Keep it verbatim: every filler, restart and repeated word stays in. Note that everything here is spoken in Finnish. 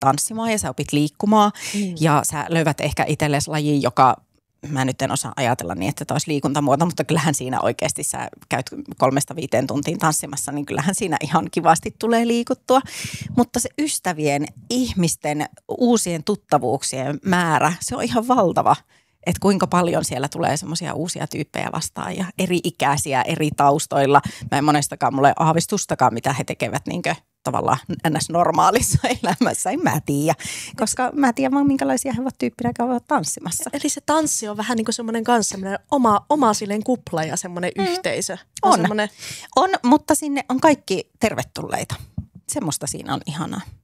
tanssimaan ja sä opit liikkumaan mm. ja sä löydät ehkä itsellesi lajin, joka mä nyt en osaa ajatella niin, että tämä olisi liikuntamuoto, mutta kyllähän siinä oikeasti sä käyt kolmesta viiteen tuntiin tanssimassa, niin kyllähän siinä ihan kivasti tulee liikuttua. Mutta se ystävien, ihmisten, uusien tuttavuuksien määrä, se on ihan valtava. Että kuinka paljon siellä tulee semmoisia uusia tyyppejä vastaan ja eri ikäisiä, eri taustoilla. Mä en monestakaan, mulle aavistustakaan, mitä he tekevät niinkö tavallaan ns. Normaalissa elämässä, en mä tiedä. Koska mä tiedän vaan, minkälaisia he ovat tyyppinä käyvät tanssimassa. Eli se tanssi on vähän niin kuin semmoinen kanssa semmoinen oma, oma silleen kupla ja semmoinen mm. yhteisö. On, on. Semmoinen... on, mutta sinne on kaikki tervetulleita. Semmoista siinä on ihanaa.